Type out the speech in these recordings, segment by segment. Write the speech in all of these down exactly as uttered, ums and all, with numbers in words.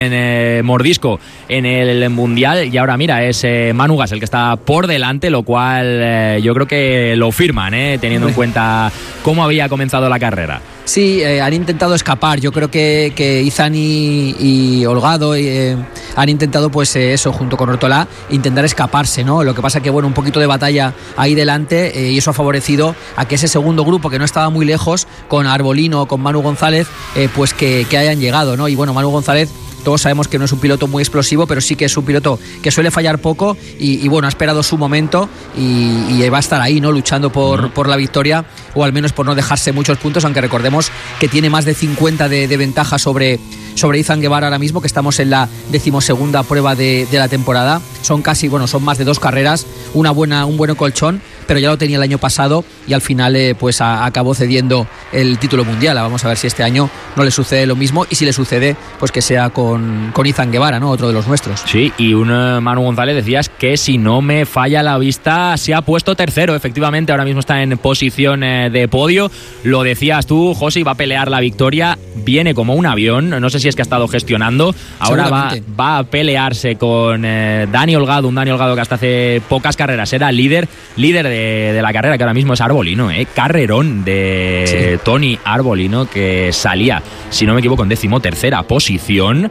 en eh, mordisco en el Mundial, y ahora mira, es eh, Manu Gas el que está por delante, lo cual eh, yo creo que lo firman, eh, teniendo en cuenta cómo había comenzado la carrera. Sí, eh, han intentado escapar. Yo creo que, que Izan y, y Holgado eh, han intentado, pues eh, eso, junto con Ortolá, intentar escaparse, ¿no? Lo que pasa que, bueno, un poquito de batalla ahí delante eh, y eso ha favorecido a que ese segundo grupo, que no estaba muy lejos, con Arbolino, con Manu González, eh, pues que, que hayan llegado, ¿no? Y bueno, Manu González, todos sabemos que no es un piloto muy explosivo, pero sí que es un piloto que suele fallar poco y, y bueno, ha esperado su momento y, y va a estar ahí, ¿no? Luchando por, uh-huh. por la victoria, o al menos por no dejarse muchos puntos, aunque recordemos que tiene más de cincuenta de, de ventaja sobre, sobre Izan Guevara ahora mismo, que estamos en la decimosegunda prueba de, de la temporada. Son casi, bueno, son más de dos carreras, una buena, un buen colchón, pero ya lo tenía el año pasado y al final eh, pues a, acabó cediendo el título mundial. Vamos a ver si este año no le sucede lo mismo, y si le sucede, pues que sea con, con Izan Guevara, ¿no? Otro de los nuestros. Sí, y un uh, Manu González, decías que si no me falla la vista se ha puesto tercero, efectivamente, ahora mismo está en posición eh, de podio. Lo decías tú, José, va a pelear la victoria, viene como un avión, no sé si es que ha estado gestionando, ahora va, va a pelearse con eh, Dani Holgado, un Dani Holgado que hasta hace pocas carreras era líder, líder de De, de la carrera, que ahora mismo es Arbolino, ¿eh? Carrerón de sí. Toni Arbolino, que salía, si no me equivoco, en decimotercera posición.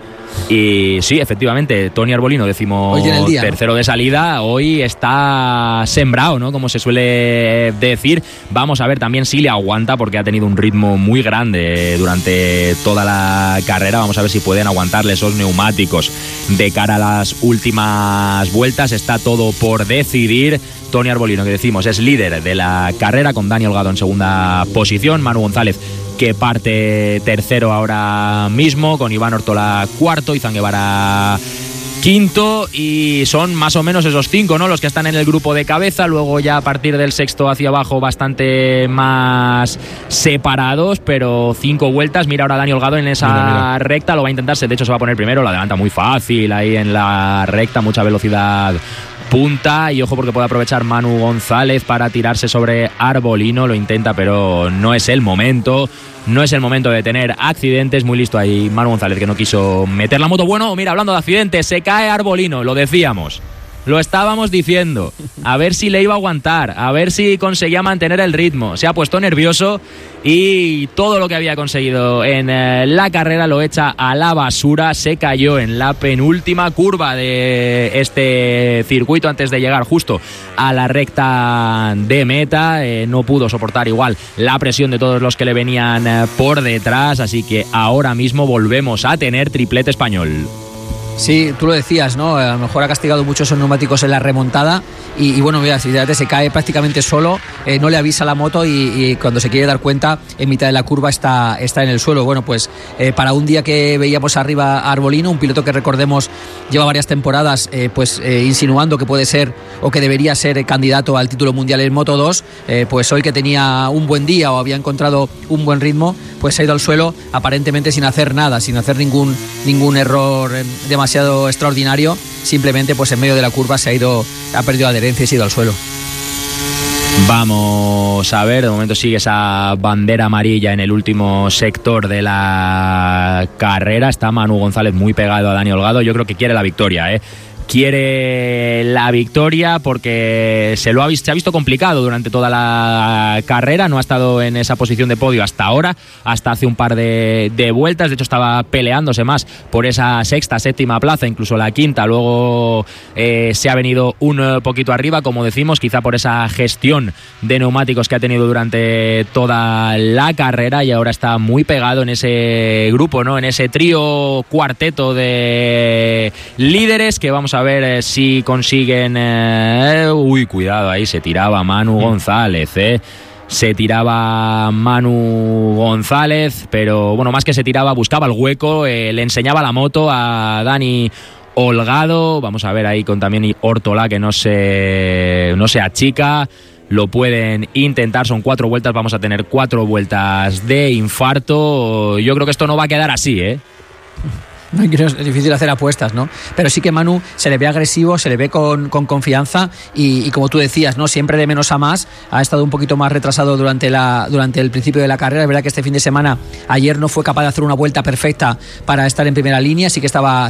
Y sí, efectivamente, Toni Arbolino, décimo día, tercero ¿no? de salida, hoy está sembrado, ¿no? Como se suele decir. Vamos a ver también si le aguanta, porque ha tenido un ritmo muy grande durante toda la carrera. Vamos a ver si pueden aguantarle esos neumáticos de cara a las últimas vueltas. Está todo por decidir. Toni Arbolino, que decimos, es líder de la carrera, con Dani Holgado en segunda posición, Manu González, que parte tercero ahora mismo, con Iván Ortolá cuarto, Izan Guevara quinto, y son más o menos esos cinco, ¿no?, los que están en el grupo de cabeza. Luego ya a partir del sexto hacia abajo bastante más separados, pero cinco vueltas. Mira ahora Dani Holgado en esa mira, mira. recta, lo va a intentarse, de hecho se va a poner primero, lo adelanta muy fácil ahí en la recta, mucha velocidad punta, y ojo porque puede aprovechar Manu González para tirarse sobre Arbolino, lo intenta pero no es el momento, no es el momento de tener accidentes. Muy listo ahí Manu González, que no quiso meter la moto. Bueno, mira, hablando de accidentes, se cae Arbolino, lo decíamos, lo estábamos diciendo, a ver si le iba a aguantar, a ver si conseguía mantener el ritmo. Se ha puesto nervioso y todo lo que había conseguido en eh, la carrera lo echa a la basura. Se cayó en la penúltima curva de este circuito antes de llegar justo a la recta de meta. Eh, no pudo soportar igual la presión de todos los que le venían eh, por detrás, así que ahora mismo volvemos a tener triplete español. Sí, tú lo decías, ¿no? A lo mejor ha castigado mucho esos neumáticos en la remontada y, y bueno, mira, si se cae prácticamente solo, eh, no le avisa la moto y, y cuando se quiere dar cuenta, en mitad de la curva está, está en el suelo. Bueno, pues eh, para un día que veíamos arriba a Arbolino, un piloto que recordemos lleva varias temporadas eh, pues eh, insinuando que puede ser o que debería ser candidato al título mundial en Moto dos, eh, pues hoy que tenía un buen día o había encontrado un buen ritmo, pues se ha ido al suelo aparentemente sin hacer nada, sin hacer ningún, ningún error eh, demasiado extraordinario. Simplemente pues en medio de la curva se ha ido, ha perdido adherencia y se ha ido al suelo. Vamos a ver, de momento sigue esa bandera amarilla en el último sector de la carrera. Está Manu González muy pegado a Dani Holgado. Yo creo que quiere la victoria, ¿eh? Quiere la victoria porque se lo ha visto, se ha visto complicado durante toda la carrera. No ha estado en esa posición de podio hasta ahora, hasta hace un par de, de vueltas. De hecho estaba peleándose más por esa sexta, séptima plaza, incluso la quinta. Luego eh, se ha venido un poquito arriba, como decimos, quizá por esa gestión de neumáticos que ha tenido durante toda la carrera, y ahora está muy pegado en ese grupo, ¿no?, en ese trío cuarteto de líderes, que vamos a A ver eh, si consiguen eh, uy, cuidado, ahí se tiraba Manu González, eh. Se tiraba Manu González, pero bueno, más que se tiraba, buscaba el hueco, eh, le enseñaba la moto a Dani Holgado. Vamos a ver ahí con también Ortolá, que no se, no se achica. Lo pueden intentar, son cuatro vueltas, vamos a tener cuatro vueltas de infarto. Yo creo que esto no va a quedar así, ¿eh? No, es difícil hacer apuestas, ¿no? Pero sí que Manu se le ve agresivo, se le ve con, con confianza y, y como tú decías, ¿no? Siempre de menos a más. Ha estado un poquito más retrasado durante, la, durante el principio de la carrera. Es verdad que este fin de semana, ayer no fue capaz de hacer una vuelta perfecta para estar en primera línea, sí que estaba